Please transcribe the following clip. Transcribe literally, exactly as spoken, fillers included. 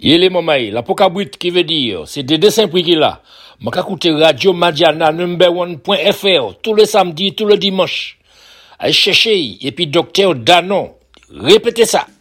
Il est mamaï, la pokabrit qui veut dire, c'est des dessins prix qu'il a. M'a écouter Radio Madiana number one point f r tous les samedis, tous les dimanches. Allez chercher, et puis docteur Danon. Répétez ça.